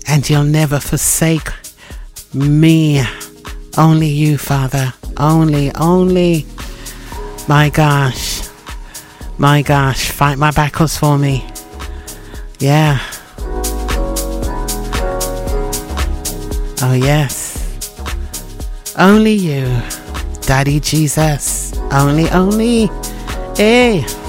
and you'll never forsake me. Only you, Father. Only. My gosh, fight my battles for me. Yeah. Oh yes. Only you, Daddy Jesus. Only. Hey.